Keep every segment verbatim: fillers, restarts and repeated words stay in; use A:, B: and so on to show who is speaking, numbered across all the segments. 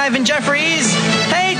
A: Ivan Jeffries. Hey!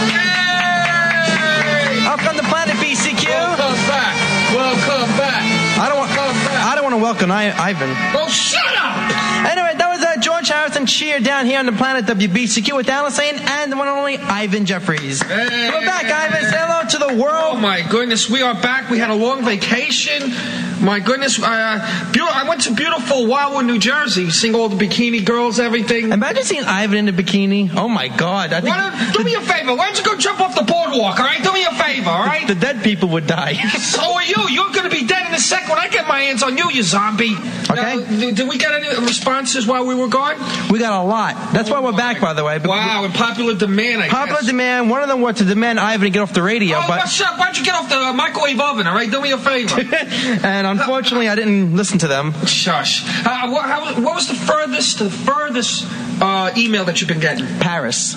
B: Yay!
A: Up on the planet B C Q.
B: Welcome back. Welcome back.
A: I don't want. I don't want to welcome I, Ivan.
B: Oh, shut up!
A: Anyway, that was uh, George Harrison Cheer down here on the planet W B C Q with Alan Sane and the one and only Ivan Jeffries.
B: Hey.
A: We're back, Ivan. Say hello to the world.
B: Oh my goodness, we are back. We had a long vacation. My goodness, uh, be- I went to beautiful Wildwood, New Jersey, seeing all the bikini girls, everything.
A: Imagine seeing Ivan in a bikini. Oh my God! I think
B: Why don't, do me a favor. Why don't you go jump off the boardwalk? All right, do me a favor. All right.
A: the dead people would die.
B: So are you. You're going to be dead in a second when I get my hands on you, you zombie.
A: Okay.
B: Now, did, did we get any responses while we were gone?
A: We got a lot. That's why we're back, by the way.
B: Wow, in popular demand, I
A: Popular
B: guess.
A: demand. One of them was to demand Ivan to get off the radio,
B: Oh,
A: but
B: what's up? Why don't you get off the uh, microwave oven, all right? Do me a favor.
A: and unfortunately, I didn't listen to them.
B: Shush. Uh, what, how, what was the furthest, the furthest uh, email that you've been getting?
A: Paris.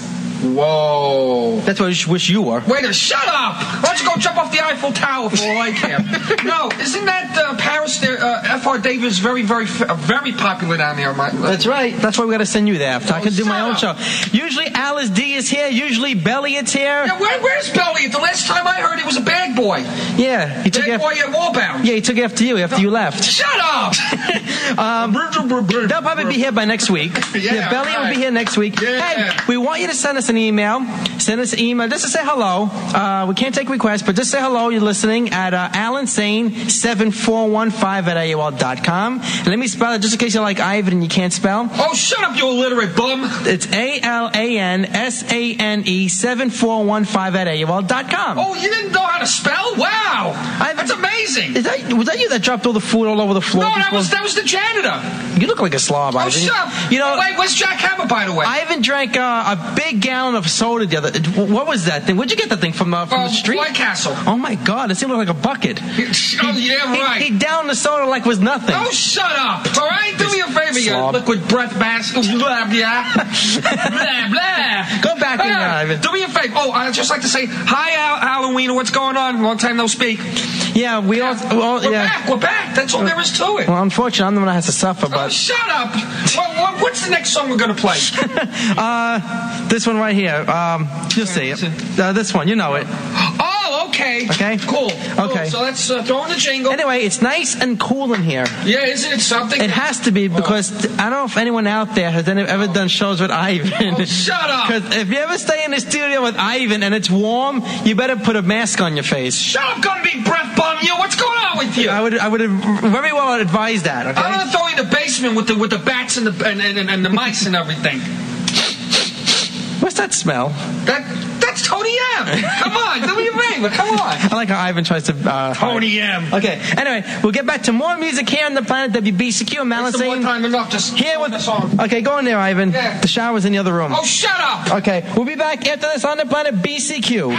B: Whoa.
A: That's what I wish you were.
B: Wait a shut up! Why don't you go jump off the Eiffel Tower for all I care? No, isn't that uh, Paris there? Uh, F R Davis very, very, uh, very popular down there. My, uh,
A: That's right. That's why we got to send you there. So I can do my own
B: shut
A: show. Usually Alice D is here. Usually Belliot's here.
B: Yeah, where, where's Belly? The last time I heard he was a bad boy.
A: Yeah, he took
B: Bad
A: after.
B: boy at Wallbound.
A: Yeah, he took after you after you left.
B: Shut up!
A: um, they'll probably be here by next week.
B: Yeah,
A: Belliot will
B: right.
A: be here next week.
B: Yeah.
A: Hey, we want you to send us an email. Send us an email just to say hello. Uh, we can't take requests, but just say hello. You're listening at uh, Alan Sane seven four one five at A O L dot com. And let me spell it just in case you're like Ivan and you can't spell.
B: Oh, shut up, you illiterate bum!
A: It's A L A N S A N E seven four one five at A O L dot com.
B: Oh, you didn't know how to spell? Wow!
A: Ivan,
B: That's amazing!
A: Is that, was that you that dropped all the food all over the floor?
B: No, that
A: before?
B: was that was the janitor.
A: You look like a slob,
B: Oh,
A: Ivan.
B: shut up!
A: You know,
B: oh, wait, where's Jack Hammer, by the way?
A: Ivan drank uh, a big gallon of soda the other. What was that thing? Where'd you get that thing from? Uh, from
B: Oh,
A: the street?
B: White Castle.
A: Oh my God! It seemed like a bucket.
B: Oh, yeah, right.
A: He, he downed the soda like it was nothing.
B: Oh, shut up! All right, do me a favor, you
A: Slob.
B: liquid breath bastard. Blah, blah, blah, blah.
A: Go back in there, Ivan.
B: Do me a favor. Oh, I'd just like to say hi, Al- Halloween. What's going on? Long time no speak.
A: Yeah, we all. Well,
B: We're
A: yeah.
B: back. We're back. That's all there is to it.
A: Well, unfortunately, I'm the one that has to suffer.
B: Oh,
A: But
B: shut up! What, what, what's the next song we're gonna play?
A: uh, this one right here. Um, you'll see it. Uh, this one, you know it.
B: Oh, okay.
A: Okay.
B: Cool. Cool.
A: Okay.
B: So let's uh, throw in the jingle.
A: Anyway, it's nice and cool in here.
B: Yeah, isn't it something?
A: It has to be because I don't know if anyone out there has any, ever done shows with Ivan.
B: Oh, shut up!
A: Because if you ever stay in the studio with Ivan and it's warm, you better put a mask on your face.
B: Shut up, gonna be breath bomb you. What's going on with you?
A: I would, I would very well advise that. Okay.
B: I'm gonna throw you in the basement with the with the bats and the and, and, and the mice and everything.
A: What's that smell?
B: That that's Tony M. Come on, do me a favor. Come on.
A: I like how Ivan tries to. Uh,
B: Tony
A: hide.
B: M.
A: Okay. Anyway, we'll get back to more music here on the planet W B C Q. I'm Alan
B: It's the one
A: Sane.
B: time enough. Just
A: Here
B: throw
A: with
B: the song.
A: Okay, go in there, Ivan.
B: Yeah.
A: The shower's in the other room.
B: Oh, shut up!
A: Okay, we'll be back after this on the planet B C Q.